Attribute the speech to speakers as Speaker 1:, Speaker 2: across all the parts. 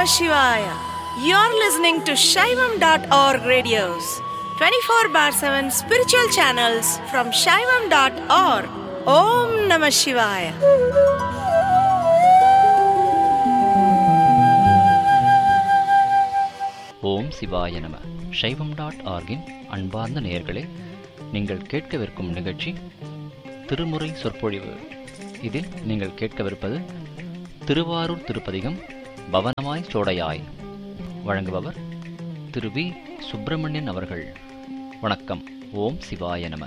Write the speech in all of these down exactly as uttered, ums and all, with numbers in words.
Speaker 1: Namah Shivaya. You're listening to Shaivam dot org radios, twenty-four bar seven spiritual channels from Shaivam dot org. Om Namah Shivaya.
Speaker 2: ஓம் சிவாய நம. சைவம் dot ஆர்கின் அன்பார்ந்த நேயர்களே, நீங்கள் கேட்கவிருக்கும் நிகழ்ச்சி திருமுறை சொற்பொழிவு. இதில் நீங்கள் கேட்கவிருப்பது திருவாரூர் திருப்பதிகம் பவனமாய் சோடையாய். வழங்குபவர் திரு வி சுப்பிரமணியன் அவர்கள். வணக்கம். ஓம் சிவாய நம.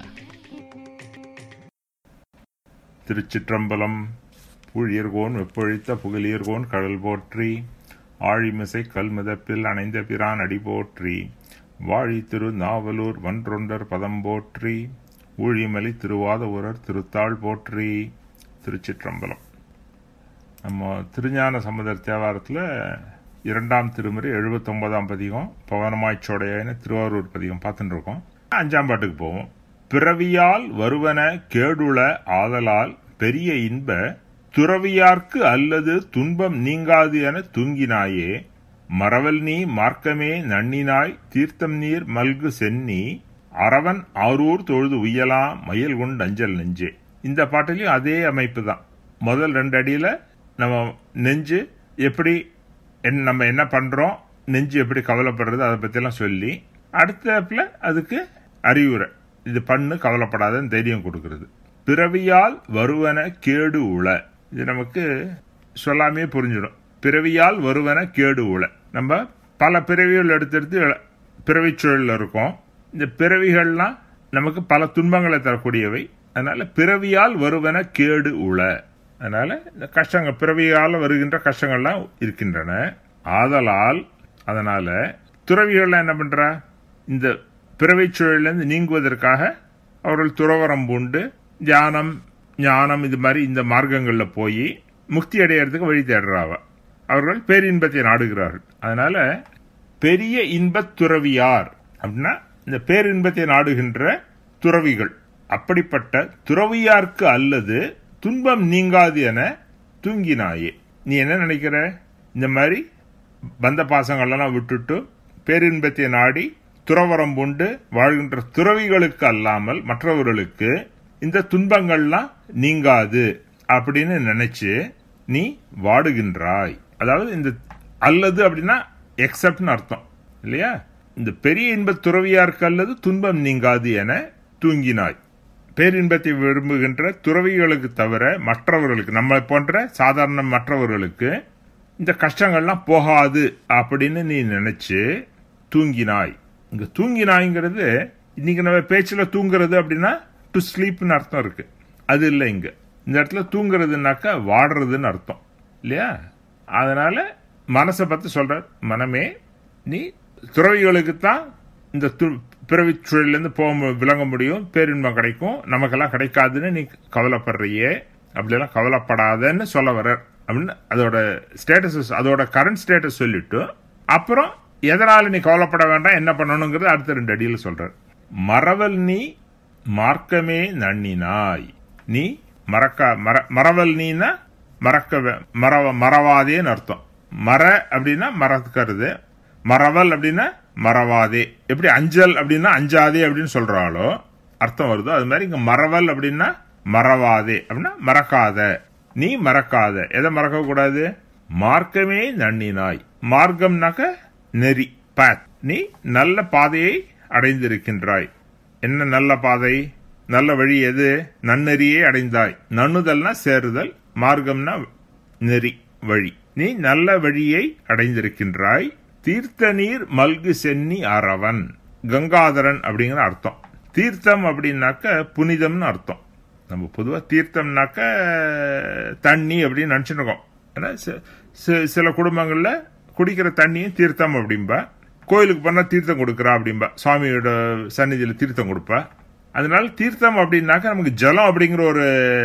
Speaker 3: திருச்சிற்றம்பலம். பூழியர்கோன் வெப்பொழித்த புகழியர்கோன் கடல் போற்றி, ஆழிமிசை கல்மிதப்பில் அணைந்த பிரான் அடி போற்றி, வாழி திரு நாவலூர் வன்றொண்டர் பதம் போற்றி, ஊழிமலி திருவாத ஊரர் திருத்தாள் போற்றி. திருச்சிற்றம்பலம். நம்ம திருஞான சம்பந்தர் தேவாரத்தில் இரண்டாம் திருமுறை எழுபத்தி ஒன்பதாம் பதிகம் பவனமாய்ச்சோடையான திருவாரூர் பதிகம் பார்த்துட்டு இருக்கோம். அஞ்சாம் பாட்டுக்கு போவோம். பிறவியால் வருவன கேடுள ஆதலால் பெரிய இன்ப துறவியார்க்கு அல்லது துன்பம் நீங்காது என தூங்கினாயே, மறவல் நீ மார்க்கமே நன்னினாய் தீர்த்தம் நீர் மல்கு சென்னி, அரவன் ஆரூர் தொழுது உய்யலாம் மயில் கொண்டு அஞ்சல் நெஞ்சே. இந்த பாட்டிலையும் அதே அமைப்பு தான். முதல் ரெண்டு அடியில நம்ம நெஞ்சு எப்படி நம்ம என்ன பண்றோம், நெஞ்சு எப்படி கவலைப்படுறது, அதை பத்தியெல்லாம் சொல்லி, அடுத்தப்புல அதுக்கு அறிவுரை, இது பண்ணு கவலைப்படாதன்னு தைரியம் கொடுக்கிறது. பிறவியால் வருவன கேடு உள, இது நமக்கு சொல்லாமே புரிஞ்சிடும். பிறவியால் வருவன கேடு உள. நம்ம பல பிறவிகள் எடுத்தெடுத்து பிறவி சூழல் இருக்கோம். இந்த பிறவிகள்லாம் நமக்கு பல துன்பங்களை தரக்கூடியவை. அதனால பிறவியால் வருவன கேடு உள. அதனால இந்த கஷ்டங்கள், பிறவியால் வருகின்ற கஷ்டங்கள்லாம் இருக்கின்றன. ஆதலால் அதனால துறவிகள்லாம் என்ன பண்ற, இந்த பிறவி சூழலிருந்து நீங்குவதற்காக அவர்கள் துறவரம் பூண்டு தியானம் ஞானம் இது மாதிரி இந்த மார்க்கங்களில் போய் முக்தி அடையிறதுக்கு வழி தேடுறாவ. அவர்கள் பேரின்பத்தை நாடுகிறார்கள். அதனால பெரிய இன்பத் துறவியார் அப்படின்னா இந்த பேரின்பத்தை நாடுகின்ற துறவிகள். அப்படிப்பட்ட துறவியார்க்கு அல்லது துன்பம் நீங்காது என தூங்கினாயே. நீ என்ன நினைக்கிற, இந்த மாதிரி பந்த பாசங்கள்லாம் விட்டுட்டு பேரின்பத்தை நாடி துறவரம் பூண்டு வாழ்கின்ற துறவிகளுக்கு அல்லாமல் மற்றவர்களுக்கு இந்த துன்பங்கள்லாம் நீங்காது அப்படின்னு நினைச்சு நீ வாடுகின்றாய். அதாவது இந்த அல்லது அப்படின்னா எக்ஸப்ட்னு அர்த்தம் இல்லையா. இந்த பெரிய இன்ப துறவியாருக்கு அல்லது துன்பம் நீங்காது என தூங்கினாய். பேரின்பத்தை விரும்புகின்ற துறவிகளுக்கு தவிர மற்றவர்களுக்கு, நம்ம போன்ற சாதாரண மற்றவர்களுக்கு இந்த கஷ்டங்கள்லாம் போகாது அப்படின்னு நீ நினைச்சு தூங்கினாய். இங்க தூங்கினாய்ங்கிறது இன்னைக்கு நம்ம பேச்சுல தூங்குறது அப்படின்னா டு ஸ்லீப்னு அர்த்தம் இருக்கு. அது இல்லை. இங்க இந்த இடத்துல தூங்குறதுனாக்கா வாடுறதுன்னு அர்த்தம் இல்லையா. அதனால மனசை பத்தி சொல்ற, மனமே நீ துறவிகளுக்கு தான் இந்த பிறவி சூழலிருந்து போக விளங்க முடியும், பேரின்பம் கிடைக்கும், நமக்கெல்லாம் கிடைக்காதுன்னு நீ கவலைப்படுறியே, அப்படியெல்லாம் கவலைப்படாதன்னு சொல்ல வர அப்படின்னு அதோட ஸ்டேட்டஸ், அதோட கரண்ட் ஸ்டேட்டஸ் சொல்லிட்டு அப்புறம் எதனால நீ கவலைப்பட வேண்டாம், என்ன பண்ணணுங்கிறது அடுத்த ரெண்டு அடியில் சொல்ற. மறவல் நீ மார்க்கமே நன்னினாய். நீ மறக்க மர மறவல் நீனா மறக்க மறவ மறவாதேன்னு அர்த்தம். மற அப்படின்னா மறக்கிறது, மறவல் அப்படின்னா மறவாதே. எப்படி அஞ்சல் அப்படின்னா அஞ்சாதே அப்படின்னு சொல்றாளோ அர்த்தம் வருதோ, அது மாதிரி இங்க மறவல் அப்படின்னா மறவாதே அப்படின்னா மறக்காத, நீ மறக்காத. எதை மறக்க கூடாது, மார்க்கமே நன்னினாய். மார்க்கம்னாக்க நெறி, பாத். நீ நல்ல பாதையை அடைந்திருக்கின்றாய். என்ன நல்ல பாதை, நல்ல வழி எது, நன்னெறியே அடைந்தாய். நன்னுதல்னா சேருதல், மார்க்கம்னா நெறி, வழி. நீ நல்ல வழியை அடைந்திருக்கின்றாய். தீர்த்த நீர் மல்கு சென்னி அரவன், கங்காதரன் அப்படிங்கிற அர்த்தம். தீர்த்தம் அப்படின்னாக்க புனிதம்னு அர்த்தம். நம்ம பொதுவா தீர்த்தம்னாக்க தண்ணி அப்படின்னு நினைச்சுட்டு இருக்கோம். ஏன்னா சில குடும்பங்கள்ல குடிக்கிற தண்ணியும் தீர்த்தம் அப்படின்பா. கோயிலுக்கு போனா தீர்த்தம் கொடுக்கறா அப்படின்பா, சுவாமியோட சன்னிதியில தீர்த்தம் கொடுப்பா. அதனால தீர்த்தம் அப்படின்னாக்க நமக்கு ஜலம் அப்படிங்கிற ஒரு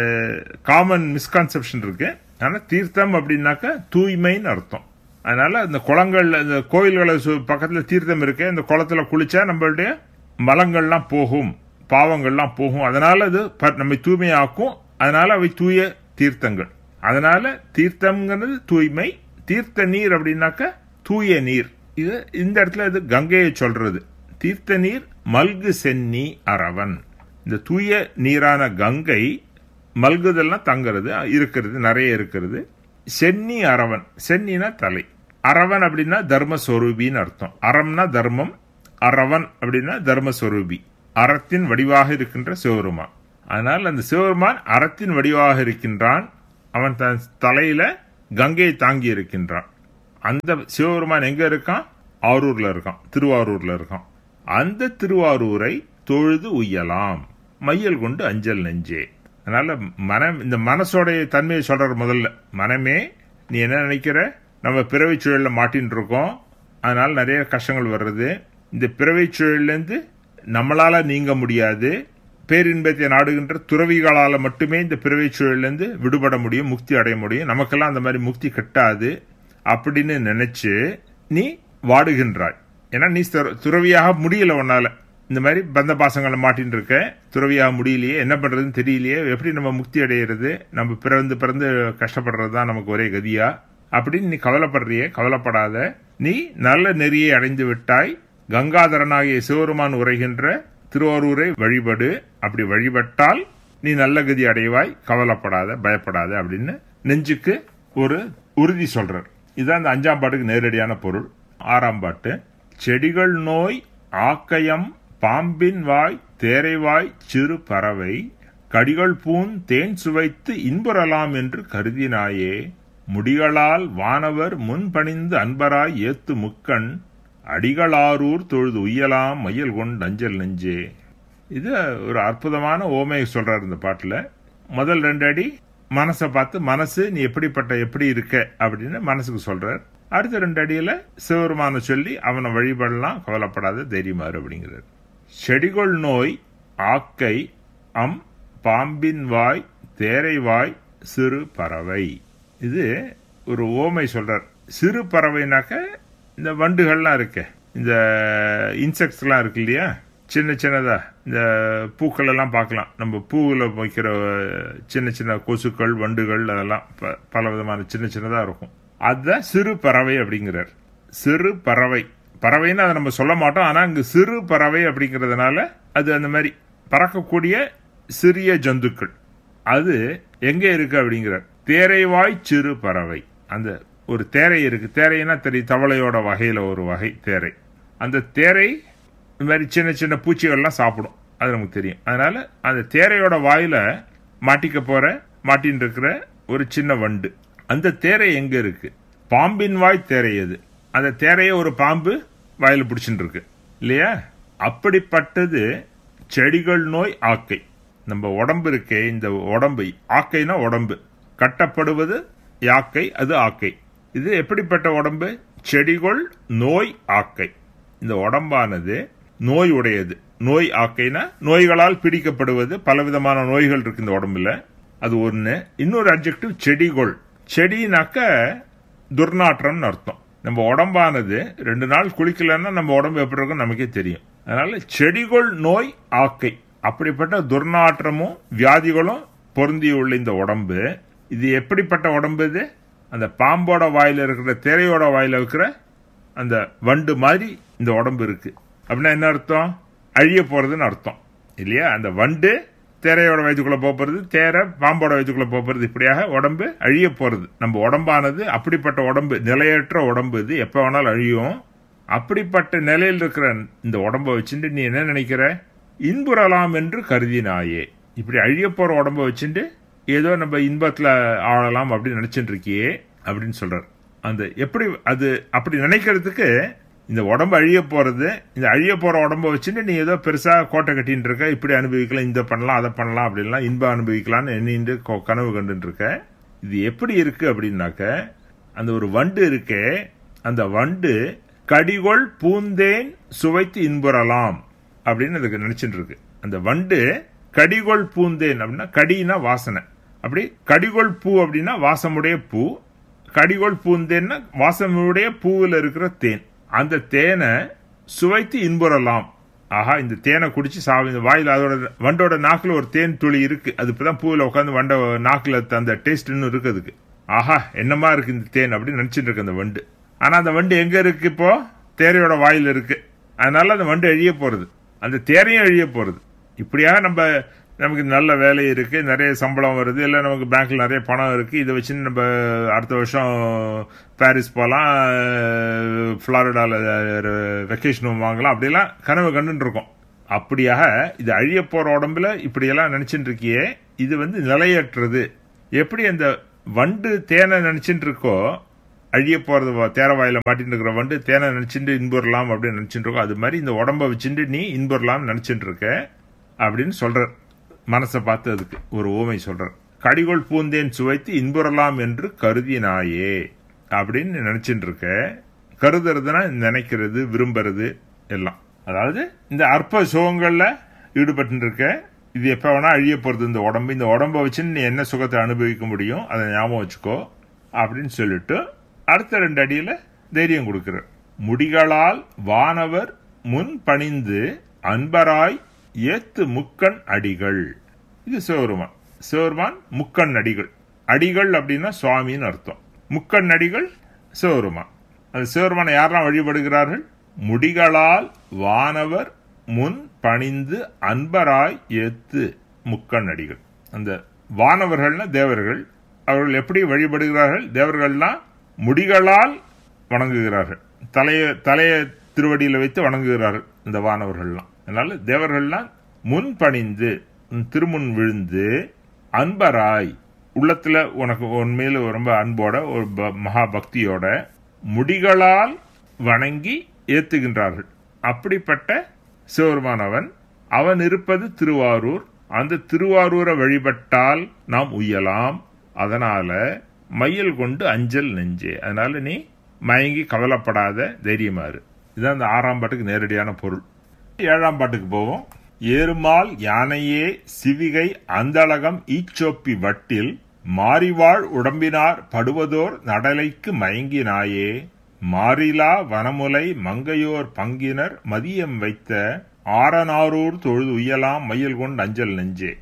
Speaker 3: காமன் மிஸ்கான்செப்ஷன் இருக்கு. ஆனா தீர்த்தம் அப்படின்னாக்க தூய்மைன்னு அர்த்தம். அதனால அந்த குளங்கள்ல, இந்த கோயில்களை பக்கத்துல தீர்த்தம் இருக்கு, இந்த குளத்துல குளிச்சா நம்மளுடைய மலங்கள்லாம் போகும், பாவங்கள்லாம் போகும். அதனால அது நம்மை தூய்மையாக்கும். அதனால அவை தூய தீர்த்தங்கள். அதனால தீர்த்தம்ங்கிறது தூய்மை. தீர்த்த நீர் அப்படின்னாக்க தூய நீர். இது இந்த இடத்துல இது கங்கையை சொல்றது. தீர்த்த நீர் மல்கு சென்னி அரவன். இந்த தூய நீரான கங்கை மல்குதெல்லாம் தங்கிறது இருக்கிறது, நிறைய இருக்கிறது. சென்னி அரவன், சென்னினா தலை, அரவன் அப்படின்னா தர்மஸ்வரூபின்னு அர்த்தம். அறம்னா தர்மம், அரவன் அப்படின்னா தர்மஸ்வரூபி, அறத்தின் வடிவாக இருக்கின்ற சிவபெருமான். அதனால் அந்த சிவபெருமான் அறத்தின் வடிவாக இருக்கின்றான். அவன் தன் தலையில கங்கையை தாங்கி இருக்கின்றான். அந்த சிவபெருமான் எங்க இருக்கான்? ஆரூர்ல இருக்கான், திருவாரூர்ல இருக்கான். அந்த திருவாரூரை தொழுது உய்யலாம் மையல் கொண்டு அஞ்சல் நெஞ்சே. அதனால மனம், இந்த மனசோட தன்மையை சொல்ற முதல்ல, மனமே நீ என்ன நினைக்கிற? நம்ம பிறவை சூழல்ல மாட்டின்னு இருக்கோம், அதனால நிறைய கஷ்டங்கள் வர்றது. இந்த பிறவை சூழலிருந்து நம்மளால நீங்க முடியாது. பேரின்பத்தை நாடுகின்ற துறவிகளால மட்டுமே இந்த பிறவை சூழலிருந்து விடுபட முடியும், முக்தி அடைய முடியும். நமக்கெல்லாம் அந்த மாதிரி முக்தி கிட்டாது அப்படின்னு நினைச்சு நீ வாடுகின்றாய். ஏன்னா நீ துறவியாக முடியல, உன்னால இந்த மாதிரி பந்த பாசங்களை மாட்டின்னு இருக்க, துறவியாக முடியலையே, என்ன பண்றதுன்னு தெரியலையே, எப்படி நம்ம முக்தி அடையிறது, நம்ம பிறந்து பிறந்து கஷ்டப்படுறது தான் நமக்கு ஒரே கதியா அப்படின்னு நீ கவலைப்படுறியே. கவலைப்படாத, நீ நல்ல நெறியை அடைந்து விட்டாய். கங்காதரனாகிய சிவபெருமான் உரைகின்ற திருவாரூரை வழிபடு. அப்படி வழிபட்டால் நீ நல்ல கதி அடைவாய், கவலைப்படாத, பயப்படாத அப்படின்னு நெஞ்சுக்கு ஒரு உறுதி சொல்றார். இதுதான் இந்த அஞ்சாம் பாட்டுக்கு நேரடியான பொருள். ஆறாம் பாட்டு, செடிகள் நோய் ஆக்கயம் பாம்பின் வாய் தேரைவாய் சிறு பறவை கடிகள் பூன் தேன் சுவைத்து இன்புறலாம் என்று கருதினாயே, முடிகளால் வானவர் முன்பணிந்து அன்பராய் ஏத்து முக்கண் அடிகளாரூர் தொழுது உய்யலாம் மையல் கொண்டு அஞ்சல் நெஞ்சே. இது ஒரு அற்புதமான ஓமையை சொல்றாரு இந்த பாட்டுல. முதல் ரெண்டு அடி மனசை பார்த்து, மனசு நீ எப்படிப்பட்ட எப்படி இருக்க அப்படின்னு மனசுக்கு சொல்றார். அடுத்த ரெண்டு அடியில சிவபெருமான சொல்லி அவனை வழிபடலாம், கவலைப்படாத, தைரியமாறு அப்படிங்கிறார். செடிகொள் நோய் ஆக்கை அம் பாம்பின் வாய் தேரை வாய் சிறு பறவை. இது ஒரு ஓமை சொல்றார். சிறு பறவைனாக்க இந்த வண்டுகள்லாம் இருக்கு, இந்த இன்செக்ட்ஸ் எல்லாம் இருக்கு இல்லையா, சின்ன சின்னதா இந்த பூக்கள் எல்லாம் பார்க்கலாம். நம்ம பூவில் வைக்கிற சின்ன சின்ன கொசுக்கள், வண்டுகள், அதெல்லாம் பல விதமான சின்ன சின்னதா இருக்கும். அதுதான் சிறு பறவை அப்படிங்கிறார். சிறு பறவை, பறவைன்னு அதை நம்ம சொல்ல மாட்டோம், ஆனா இங்க சிறு பறவை அப்படிங்கறதுனால அது அந்த மாதிரி பறக்கக்கூடிய சிறிய ஜந்துக்கள். அது எங்க இருக்கு அப்படிங்கிறார். தேரைவாய் சிறு பறவை. அந்த ஒரு தேரை இருக்கு, தேரைன்னா தெரியும், தவளையோட வகையில ஒரு வகை தேரை. அந்த தேரை இந்த மாதிரி சின்ன சின்ன பூச்சிகள்லாம் சாப்பிடும், அது நமக்கு தெரியும். அதனால அந்த தேரையோட வாயில மாட்டிக்க போற மாட்டின்னு இருக்கிற ஒரு சின்ன வண்டு. அந்த தேரை எங்க இருக்கு? பாம்பின் வாய் தேரை. அது அந்த தேரைய ஒரு பாம்பு வாயில பிடிச்சிட்டு இருக்கு இல்லையா? அப்படிப்பட்டது செடிகள் நோய் ஆக்கை. நம்ம உடம்பு இருக்கே, இந்த உடம்பு ஆக்கைனா உடம்பு, கட்டப்படுவது யாக்கை, அது ஆக்கை. இது எப்படிப்பட்ட உடம்பு? செடிகள் நோய் ஆக்கை. இந்த உடம்பானது நோய் உடையது. நோய் ஆக்கைனா நோய்களால் பிடிக்கப்படுவது. பலவிதமான நோய்கள் இருக்கு இந்த உடம்புல, அது ஒண்ணு. இன்னொரு அட்ஜெக்டிவ் செடிகொள். செடினாக்க துர்நாற்றம்னு அர்த்தம். நம்ம உடம்பானது ரெண்டு நாள் குளிக்கலன்னா நம்ம உடம்பு எப்படி இருக்கும் நமக்கே தெரியும். அதனால செடிகொள் நோய் ஆக்கை. அப்படிப்பட்ட துர்நாற்றமும் வியாதிகளும் பொருந்தியுள்ள இந்த உடம்பு, இது எப்படிப்பட்ட உடம்பு? இது அந்த பாம்போட வாயில இருக்கிற, தேரையோட வாயில இருக்கிற அந்த வண்டு மாதிரி இந்த உடம்பு இருக்கு. அப்படின்னா என்ன அர்த்தம்? அழிய போறதுன்னு அர்த்தம் இல்லையா? அந்த வண்டு தேரையோட வயிற்றுக்குள்ள போறது, தேரை பாம்போட வயிற்றுக்குள்ள போறது, இப்படியாக உடம்பு அழிய போறது. நம்ம உடம்பானது அப்படிப்பட்ட உடம்பு, நிலையற்ற உடம்பு. இது எப்ப வேணாலும் அழியும். அப்படிப்பட்ட நிலையில் இருக்கிற இந்த உடம்ப வச்சுட்டு நீ என்ன நினைக்கிற? இன்புறலாம் என்று கருதினாயே. இப்படி அழிய போற உடம்ப வச்சுட்டு ஏதோ நம்ம இன்பத்துல ஆளலாம் அப்படின்னு நினைச்சுட்டு இருக்கியே அப்படின்னு சொல்றார். அந்த எப்படி அது அப்படி நினைக்கிறதுக்கு, இந்த உடம்பு அழிய போறது, இந்த அழிய போற உடம்ப வச்சுட்டு நீ ஏதோ பெருசா கோட்டை கட்டின்னு இருக்க, இப்படி அனுபவிக்கலாம், இந்த பண்ணலாம், அதை பண்ணலாம், அப்படின்லாம் இன்பம் அனுபவிக்கலாம்னு எண்ணிட்டு கனவு கண்டுட்டு இருக்க. இது எப்படி இருக்கு அப்படின்னாக்க, அந்த ஒரு வண்டு இருக்கே, அந்த வண்டு கடிகொள் பூந்தேன் சுவைத்து இன்புறலாம் அப்படின்னு அதுக்கு நினைச்சிட்டு இருக்கு. அந்த வண்டு கடிகொள் பூந்தேன் அப்படின்னா, கடினா வாசனை, அப்படி கடிகொள் பூ அப்படின்னா வாசமுடைய பூ, கடிகொள் பூந்தேன்னா வாசமுடைய பூவில் இருக்கிற தேன். அந்த தேனை சுவைத்து இன்புறலாம். ஆஹா, இந்த தேனை குடிச்சு சாவி, இந்த வாயில் அதோட வண்டோட நாக்குல ஒரு தேன் துளி இருக்கு, அது இப்பதான் பூவில் உட்காந்து வண்ட நாக்குல அந்த டேஸ்ட் இன்னும் இருக்கு அதுக்கு. ஆஹா, என்னமா இருக்கு இந்த தேன் அப்படின்னு நினைச்சிட்டு இருக்கு அந்த வண்டு. ஆனா அந்த வண்டு எங்க இருக்கு? இப்போ தேரையோட வாயில் இருக்கு. அதனால அந்த வண்டு அழிய போறது, அந்த தேரையும் அழிய போறது. இப்படியாக நம்ம நமக்கு நல்ல வேலை இருக்கு, நிறைய சம்பளம் வருது, இல்லை நமக்கு பேங்க்ல நிறைய பணம் இருக்கு, இதை வச்சு நம்ம அடுத்த வருஷம் பாரிஸ் போகலாம், புளோரிடால வெக்கேஷன் வாங்கலாம், அப்படியெல்லாம் கனவு கண்டுட்டு இருக்கோம். அப்படியாக இது அழிய போற உடம்புல இப்படியெல்லாம் நினைச்சுட்டு இருக்கியே, இது வந்து நிலையற்றது. எப்படி அந்த வண்டு தேனை நினைச்சுட்டு இருக்கோ, அழிய போறது தேரவாயில மாட்டிட்டு இருக்கிற வண்டு தேனை நினைச்சுட்டு இன்புறலாம் அப்படின்னு நினைச்சுட்டு இருக்கோம், அது மாதிரி இந்த உடம்ப வச்சுட்டு நீ இன்புறலாம் நினைச்சுட்டு இருக்க அப்படின்னு சொல்ற. மனசை பார்த்து அதுக்கு ஒரு ஓமை சொல்ற. கடிகொள் பூந்தேன் சுவைத்து இன்புறலாம் என்று கருதினாயே அப்படின்னு நினைச்சுட்டு இருக்க. கருதுறதுன்னா நினைக்கிறது, விரும்புறது எல்லாம். அதாவது இந்த அற்ப சுகங்கள்ல ஈடுபட்டு இருக்க. இது எப்ப வேணா அழிய போறது இந்த உடம்பு. இந்த உடம்ப வச்சு நீ என்ன சுகத்தை அனுபவிக்க முடியும், அதை ஞாபகம் வச்சுக்கோ அப்படின்னு சொல்லிட்டு அடுத்த ரெண்டு அடியில தைரியம் கொடுக்கிற. முடிகளால் வானவர் முன் பணிந்து அன்பராய் ஏத்து முக்கண் அடிகள். இது சிவருமான். சிவருமான் முக்கண் அடிகள். அடிகள் அப்படின்னா சுவாமின்னு அர்த்தம். முக்கண் அடிகள் சிவருமான். அந்த சிவருமானை யாரெல்லாம் வழிபடுகிறார்கள்? முடிகளால் வானவர் முன் பணிந்து அன்பராய் ஏத்து முக்கண் அடிகள். அந்த வானவர்கள்னா தேவர்கள். அவர்கள் எப்படி வழிபடுகிறார்கள்? தேவர்கள்லாம் முடிகளால் வணங்குகிறார்கள், தலைய தலைய திருவடியில வைத்து வணங்குகிறார்கள் இந்த வானவர்கள்லாம். அதனால தேவர்கள்லாம் முன் பணிந்து திருமுன் விழுந்து அன்பராய், உள்ளத்துல உனக்கு உண்மையில ரொம்ப அன்போட ஒரு மகா பக்தியோட முடிகளால் வணங்கி ஏத்துகின்றார்கள். அப்படிப்பட்ட சிவருமானவன் அவன் இருப்பது திருவாரூர். அந்த திருவாரூரை வழிபட்டால் நாம் உய்யலாம். அதனால மையல் கொண்டு அஞ்சல் நெஞ்சே. அதனால நீ மயங்கி கவலைப்படாத, தைரியமாறு. இதுதான் அந்த ஆறாம் பாட்டுக்கு நேரடியான பொருள். ஏழாம் பாட்டுக்கு போவோம். ஏறுமால் யானையே சிவிகை அந்தளகம் ஈச்சோப்பி வட்டில் மாறிவாழ் உடம்பினார் படுவதோர் நடலைக்கு மயங்கினாயே மாறிலா வனமுலை மங்கையோர் பங்கினர் மதியம் வைத்த ஆரனாரூர் தொழுது உயலாம் மையல் கொண்டு அஞ்சல் நெஞ்சே.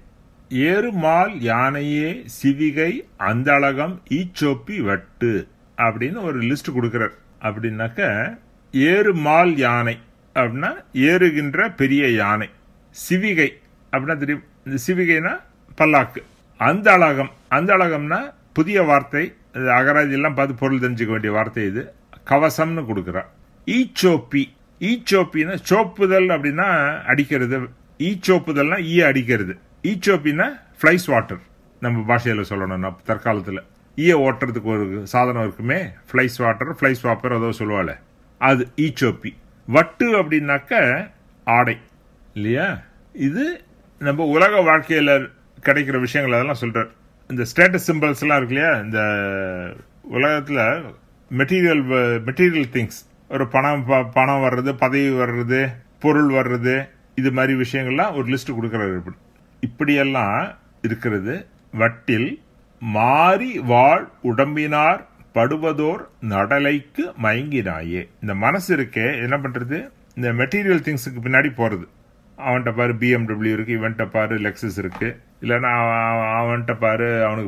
Speaker 3: ஏறுமால் யானையே சிவிகை அந்தளகம் ஈச்சோப்பி வட்டு அப்படின்னு ஒரு லிஸ்ட் கொடுக்கிறார். அப்படின்னாக்க ஏறுமால் யானை அப்படின்னா ஏறுகின்ற பெரிய யானை. சிவிகை அப்படின்னா தெரியும், இந்த சிவிகைனா பல்லாக்கு. அந்த அழகம், அந்த அழகம்னா புதிய வார்த்தை, அகராதி எல்லாம் பார்த்து பொருள் தெரிஞ்சுக்க வேண்டிய வார்த்தை. இது கவசம்னு கொடுக்கிறார். ஈச்சோப்பி, ஈச்சோப்பின்னா சோப்புதல் அப்படின்னா அடிக்கிறது. ஈச்சோப்புதல்னா ஈ அடிக்கிறது. ஈச்சோப்பின்னா பிளைஸ் வாட்டர். நம்ம பாஷையில சொல்லணும்னா தற்காலத்துல ஈய ஓட்டுறதுக்கு ஒரு சாதனம் இருக்குமே, பிளைஸ் வாட்டர், பிளைஸ் வாப்பர் ஏதோ சொல்லுவாள், அது ஈச்சோப்பி. வட்டு அப்படின்னாக்க ஆடை இல்லையா. இது நம்ம உலக வாழ்க்கையில கிடைக்கிற விஷயங்கள் அதெல்லாம் சொல்ற. இந்த ஸ்டேட்டஸ் சிம்பிள்ஸ் எல்லாம் இருக்கு இல்லையா, இந்த உலகத்துல மெட்டீரியல் மெட்டீரியல் திங்ஸ், ஒரு பணம் பணம் வர்றது, பதவி வர்றது, பொருள் வர்றது, இது மாதிரி விஷயங்கள்லாம் ஒரு லிஸ்ட் கொடுக்கறாரு. இப்படியெல்லாம் இருக்கிறது வட்டில் மாறி வாழ் உடம்பினார் படுவதோர் நடலைக்கு மயங்கினாயே. இந்த மனசு இருக்கே என்ன பண்றது, இந்த மெட்டீரியல் திங்ஸுக்கு பின்னாடி போறது. அவன்கிட்ட பாரு பிஎம்டபிள்யூ இருக்கு, இவன்கிட்ட பாரு லெக்ஸஸ் இருக்கு, இல்லைன்னா அவன்கிட்ட பாரு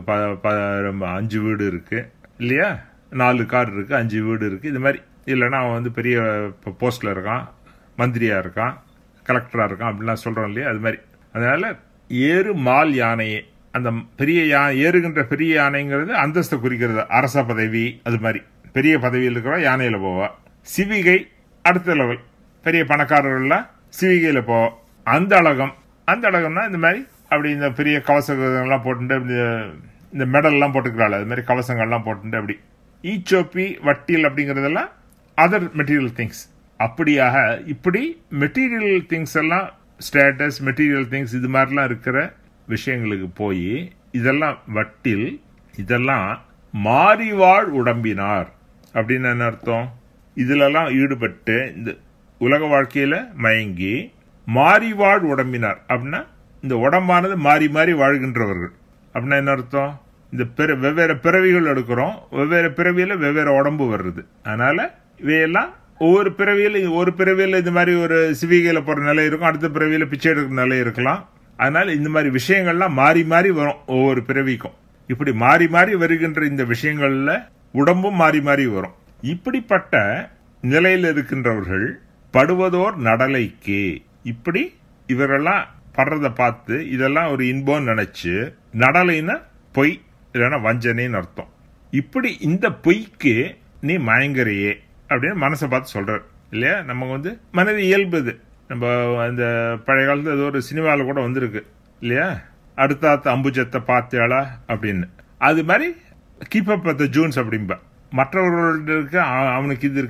Speaker 3: அவனுக்கு அஞ்சு வீடு இருக்கு இல்லையா, நாலு கார் இருக்கு, அஞ்சு வீடு இருக்கு, இது மாதிரி. இல்லைன்னா அவன் வந்து பெரிய போஸ்ட்ல இருக்கான், மந்திரியா இருக்கான், கலெக்டரா இருக்கான் அப்படின்லாம் சொல்றோம் இல்லையா, அது மாதிரி. அதனால ஏறு மால் யானையே, அந்த பெரிய யா ஏறுகின்ற பெரிய யானைங்கிறது அந்தஸ்தை குறிக்கிறது. அரச பதவி அது மாதிரி பெரிய பதவியில் இருக்கிற யானையில போவா. சிவிகை அடுத்த லெவல், பெரிய பணக்காரர்கள்லாம் சிவிகையில போவா. அந்த அழகம், அந்த அழகம்னா இந்த மாதிரி அப்படி இந்த பெரிய கவசங்கள்லாம் போட்டு இந்த மெடல் எல்லாம் போட்டுக்கிறாள், அது மாதிரி கவசங்கள்லாம் போட்டு அப்படி. ஈச்சோப்பி வட்டில் அப்படிங்கறதெல்லாம் அதர் மெட்டீரியல் திங்ஸ். அப்படியாக இப்படி மெட்டீரியல் திங்ஸ் எல்லாம் ஸ்டேட்டஸ், மெட்டீரியல் திங்ஸ் இது மாதிரிலாம் இருக்கிற விஷயங்களுக்கு போய் இதெல்லாம் வட்டில், இதெல்லாம் மாறிவாழ் உடம்பினார் அப்படின்னு என்ன அர்த்தம், இதுலலாம் ஈடுபட்டு இந்த உலக வாழ்க்கையில மயங்கி மாறிவாழ் உடம்பினார் அப்படின்னா இந்த உடம்பானது மாறி மாறி வாழ்கின்றவர்கள் அப்படின்னா என்ன அர்த்தம், இந்த வெவ்வேறு பிறவிகள் எடுக்கிறோம், வெவ்வேறு பிறவியில வெவ்வேறு உடம்பு வருது. அதனால இவையெல்லாம் ஒவ்வொரு பிறவியில ஒரு பிறவியில இந்த மாதிரி ஒரு சிவிகையில போற நிலை இருக்கும், அடுத்த பிறவியில பிச்சை எடுக்கிற நிலை இருக்கலாம். அதனால இந்த மாதிரி விஷயங்கள்லாம் மாறி மாறி வரும் ஒவ்வொரு பிறவிக்கும். இப்படி மாறி மாறி வருகின்ற இந்த விஷயங்கள்ல உடம்பும் மாறி மாறி வரும். இப்படிப்பட்ட நிலையில் இருக்கின்றவர்கள் படுவதோர் நடலைக்கு, இப்படி இவரெல்லாம் படுறத பார்த்து இதெல்லாம் ஒரு இன்பம் நினைச்சு, நடலைன்னா பொய் இல்லைன்னா வஞ்சனைன்னு அர்த்தம். இப்படி இந்த பொய்க்கு நீ மயங்கரையே அப்படின்னு மனசை பார்த்து சொல்றாரு இல்லையா. நம்ம வந்து மனது இயல்புது. நம்ம அந்த பழைய காலத்துல ஏதோ ஒரு சினிமாவில் கூட வந்திருக்கு இல்லையா, அடுத்த அம்புஜத்தை பார்த்தேளா அப்படின்னு. அது மாதிரி keep up with the Jones அப்படின்பா. மற்றவர்களுக்கு அவனுக்கு இது இருக்கு